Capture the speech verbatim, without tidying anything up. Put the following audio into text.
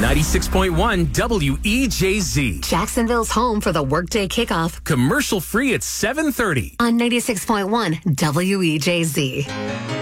ninety-six point one W E J Z. Jacksonville's home for the workday kickoff. Commercial free at seven thirty. On ninety-six point one W E J Z.